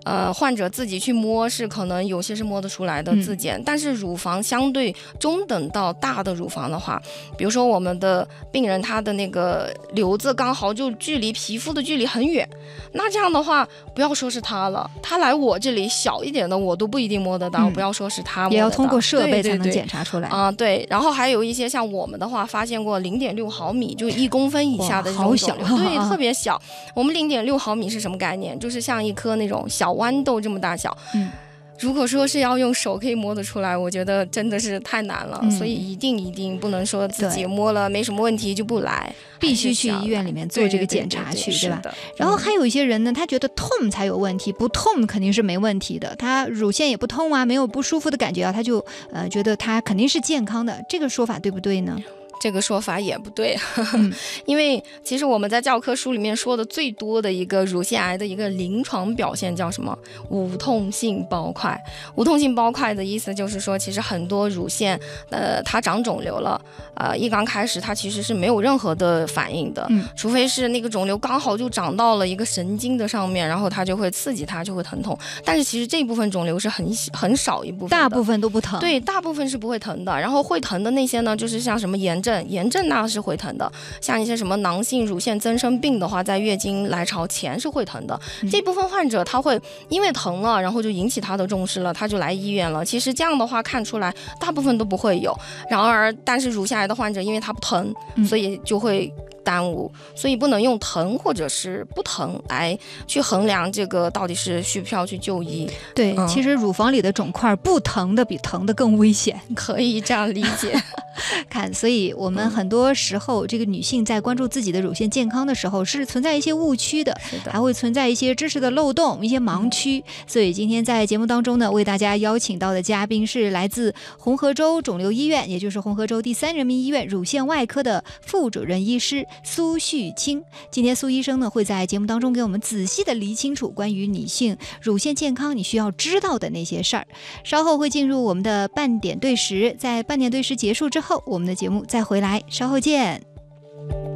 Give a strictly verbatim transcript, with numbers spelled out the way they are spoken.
呃，患者自己去摸是可能有些是摸得出来的自检、嗯、但是乳房相对中等到大的乳房的话，比如说我们的病人他的那个瘤子刚好就距离皮肤的距离很远，那这样的话不要说是他了，他来我这里小一点的我都不一定摸得到、嗯、不要说是他摸得到， 也要通过设备才能检查出来啊、呃。对，然后还有一些像我们的话发现过零点六毫米，就一公分以下的这种肿瘤，对，特别小。我们零点六毫米是什么概念？就是像一颗那种小豌豆这么大小。嗯，如果说是要用手可以摸得出来，我觉得真的是太难了、嗯、所以一定一定不能说自己摸了没什么问题就不来， 必须去医院里面做这个检查去， 对, 对, 对, 对, 对吧？然后还有一些人呢，他觉得痛才有问题，不痛肯定是没问题的，他乳腺也不痛啊，没有不舒服的感觉啊，他就呃觉得他肯定是健康的，这个说法对不对呢？ 这个说法也不对，嗯、因为其实我们在教科书里面说的最多的一个乳腺癌的一个临床表现叫什么？无痛性包块。无痛性包块的意思就是说，其实很多乳腺，呃，它长肿瘤了，呃，一刚开始它其实是没有任何的反应的，嗯、除非是那个肿瘤刚好就长到了一个神经的上面，然后它就会刺激它就会疼痛。但是其实这部分肿瘤是很很少一部分的， 大部分都不疼。 对，大部分是不会疼的。然后会疼的那些呢，就是像什么炎症。炎症那是会疼的，像一些什么囊性乳腺增生病的话，在月经来潮前是会疼的、嗯、这部分患者他会因为疼了，然后就引起他的重视了，他就来医院了。其实这样的话看出来大部分都不会有，然而但是乳腺癌的患者因为他不疼、嗯、所以就会耽误，所以不能用疼或者是不疼来去衡量这个到底是需不需要去就医。 对、嗯、其实乳房里的肿块不疼的比疼的更危险， 可以这样理解看，所以我们很多时候、嗯、这个女性在关注自己的乳腺健康的时候是存在一些误区的， 是的， 还会存在一些知识的漏洞，一些盲区、嗯、所以今天在节目当中呢，为大家邀请到的嘉宾是来自红河州肿瘤医院，也就是红河州第三人民医院乳腺外科的副主任医师苏旭清。今天苏医生呢会在节目当中给我们仔细的理清楚关于女性乳腺健康你需要知道的那些事儿。稍后会进入我们的半点对时，在半点对时结束之后，我们的节目再回来，稍后见。